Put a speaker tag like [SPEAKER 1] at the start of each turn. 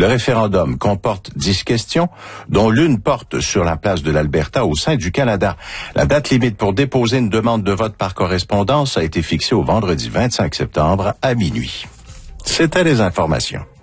[SPEAKER 1] Le référendum comporte 10 questions, dont l'une porte sur la place de l'Alberta au sein du Canada. La date limite pour déposer une demande de vote par correspondance a été fixée au vendredi 25 septembre à minuit. C'était les informations.